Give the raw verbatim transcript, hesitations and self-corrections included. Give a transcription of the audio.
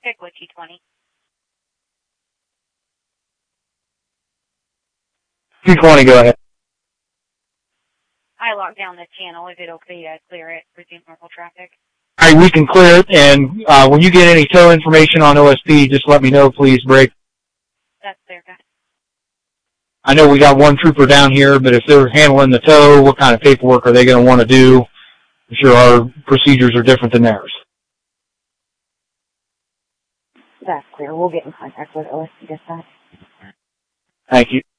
Pickwood T twenty. T twenty, go ahead. I locked down the channel. Is it okay to clear it, resume normal traffic? All right, we can clear it, and uh, when you get any tow information on O S P, just let me know, please, Break. That's clear, guys. I know we got one trooper down here, but if they're handling the tow, what kind of paperwork are they going to want to do? I'm sure our procedures are different than theirs. That's clear. We'll get in contact with O S P dispatch. Thank you.